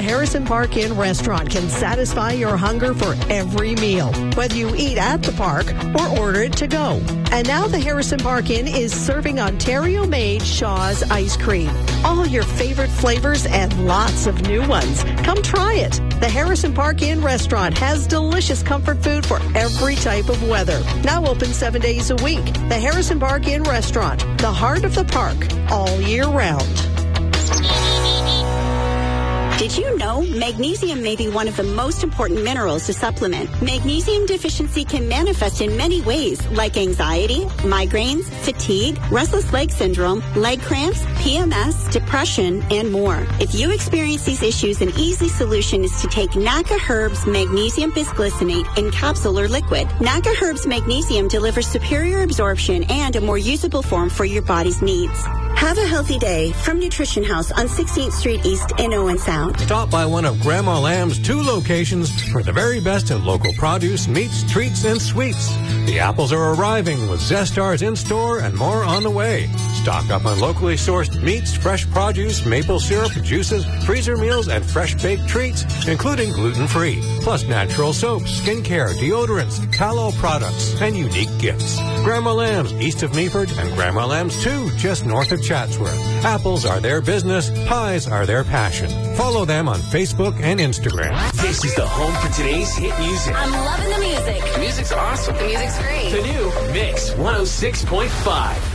Harrison Park Inn restaurant can satisfy your hunger for every meal, whether you eat at the park or order it to go. And now the Harrison Park Inn is serving Ontario-made Shaw's ice cream. All your favorite flavors and lots of new ones. Come try it. The Harrison Park Inn restaurant has delicious comfort food for every type of weather. Now open 7 days a week. The Harrison Park Inn restaurant, the heart of the park, all year round. Did you know magnesium may be one of the most important minerals to supplement? Magnesium deficiency can manifest in many ways, like anxiety, migraines, fatigue, restless leg syndrome, leg cramps, PMS, depression, and more. If you experience these issues, an easy solution is to take NACA Herbs Magnesium Bisglycinate in capsule or liquid. NACA Herbs Magnesium delivers superior absorption and a more usable form for your body's needs. Have a healthy day from Nutrition House on 16th Street East in Owen Sound. Stop by one of Grandma Lamb's 2 locations for the very best in local produce, meats, treats, and sweets. The apples are arriving with Zestars in store and more on the way. Stock up on locally sourced meats, fresh produce, maple syrup, juices, freezer meals, and fresh baked treats, including gluten-free. Plus natural soaps, skincare, deodorants, tallow products, and unique gifts. Grandma Lamb's east of Meaford and Grandma Lamb's 2 just north of Chatsworth. Apples are their business. Pies are their passion. Follow them on Facebook and Instagram. This is the home for today's hit music. I'm loving the music. The music's awesome. The music's great. The new Mix 106.5.